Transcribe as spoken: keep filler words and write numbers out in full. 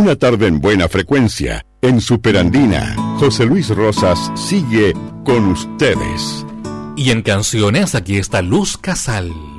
Una tarde en buena frecuencia, en Superandina. José Luis Rosas sigue con ustedes. Y en canciones, aquí está Luz Casal.